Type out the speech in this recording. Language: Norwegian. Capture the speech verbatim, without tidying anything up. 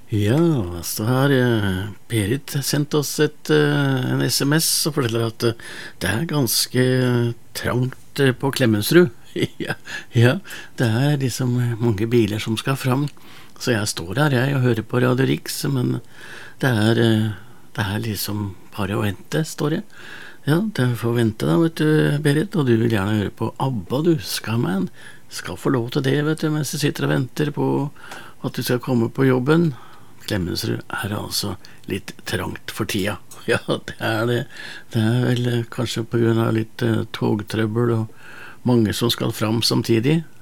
Ja, så har eh, Berit sendt oss et, eh, en sms og forteller at eh, det er ganske eh, trangt eh, på Klemetsrud. ja, ja, det er liksom eh, mange biler som skal fram. Så jeg står her jeg og hører på Radio Riks, men det er, eh, det er liksom bare å vente, står det. Ja, det får vente da, vet du, Berit, og du vil gjerne høre på ABBA, du, Skyman. Skal få lov til det, vet du, mens du sitter og venter på at du skal komme på jobben. Klemetsrud er altså litt trangt for tida. Ja, det er det. Det er vel eh, kanskje på grunn av litt eh, togtrøbbel og mange som skal fram samtidig.